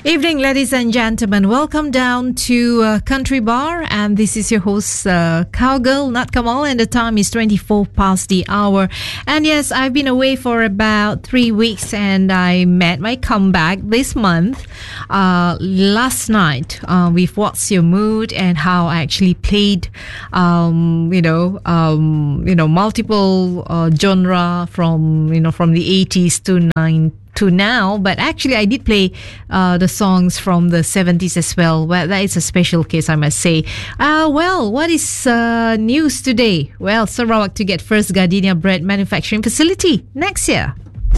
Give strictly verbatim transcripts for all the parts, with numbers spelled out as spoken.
Evening, ladies and gentlemen. Welcome down to uh, Country Bar, and this is your host, uh, Cowgirl, Nat Kamal, and the time is twenty-four past the hour. And yes, I've been away for about three weeks, and I made my comeback this month. Uh, last night uh, with What's Your Mood, and how I actually played, um, you know, um, you know, multiple uh, genre from you know from the eighties to nineties. To now, but actually I did play uh, the songs from the seventies as well. Well, that is a special case, I must say. Uh, well, what is uh, news today? Well, Sarawak to get first gardenia bread manufacturing facility next year.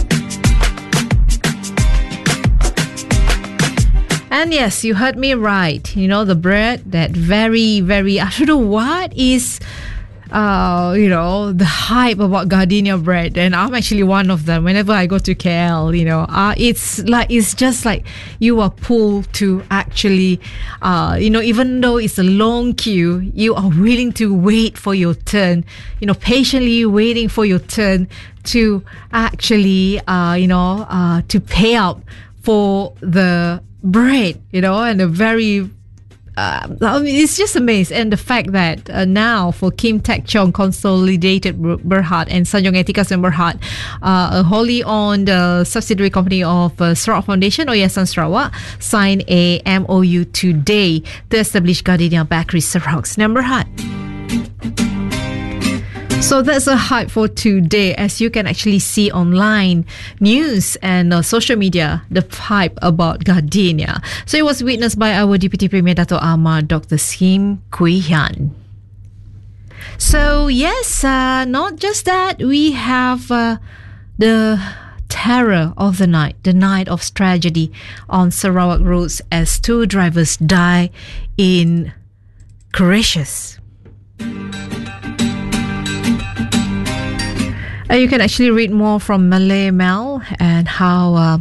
And yes, you heard me right. You know, the bread, that very, very, I don't know what is... Uh, you know, the hype about gardenia bread, and I'm actually one of them. Whenever I go to K L, you know, uh, it's like it's just like you are pulled to actually, uh, you know, even though it's a long queue, you are willing to wait for your turn. You know, patiently waiting for your turn to actually, uh, you know, uh, to pay up for the bread. You know, and a very Uh, I mean, it's just amazing. And the fact that uh, now for Kim Tech Chong Consolidated Berhad and Sanjung Etikas and Berhad, uh, a wholly owned uh, subsidiary company of uh, Sarawak Foundation, Yayasan Sarawak, signed a M O U today to establish Gardenia Bakery Sarawak's Berhad. So that's a hype for today, as you can actually see online news and uh, social media, the hype about gardenia. So it was witnessed by our Deputy Premier Dato' Ahmad, Doctor Skim Kui Hian. So yes, uh, not just that, we have uh, the terror of the night, the night of tragedy on Sarawak roads as two drivers die in crashes. Uh, you can actually read more from Malay Mel and how uh,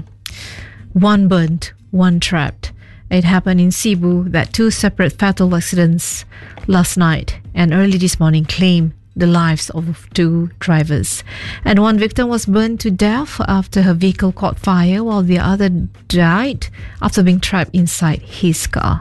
one burnt, one trapped. It happened in Cebu that two separate fatal accidents last night and early this morning claimed the lives of two drivers. And one victim was burned to death after her vehicle caught fire, while the other died after being trapped inside his car.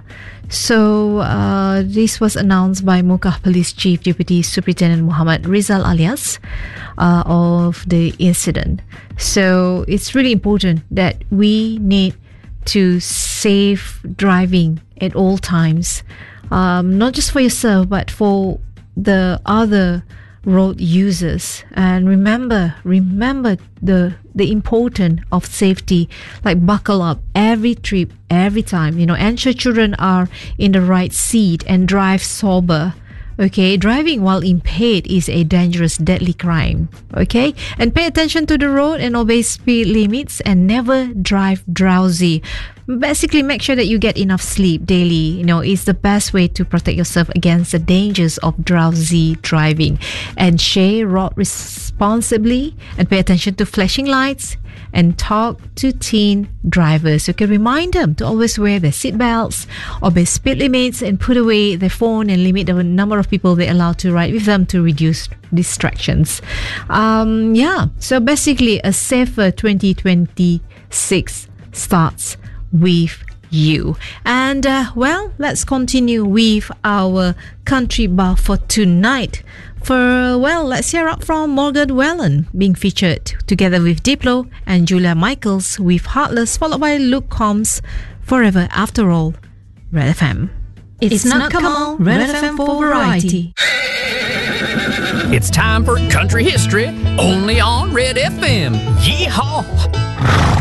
So uh, this was announced by Muka Police Chief Deputy Superintendent Muhammad Rizal Alias uh, of the incident. So it's really important that we need to save driving at all times, um, not just for yourself but for the other road users. And remember remember the the importance of safety, like buckle up every trip, every time, you know, ensure children are in the right seat and drive sober. Okay, driving while impaired is a dangerous, deadly crime. Okay, and pay attention to the road and obey speed limits, and never drive drowsy. Basically, make sure that you get enough sleep daily. You know, it's the best way to protect yourself against the dangers of drowsy driving. And share road responsibly, and pay attention to flashing lights, and talk to teen drivers. You can remind them to always wear their seatbelts, obey speed limits, and put away their phone and limit the number of people they allow to ride with them to reduce distractions. Um, yeah, so basically a safer twenty twenty-six starts with you. And uh, well, let's continue with our country bar for tonight. For, well, let's hear up from Morgan Wallen being featured together with Diplo and Julia Michaels with Heartless, followed by Luke Combs, Forever After All, Red F M. It's, it's not Kamal, Red, Red F M for variety. It's time for country history, only on Red F M. Yeehaw!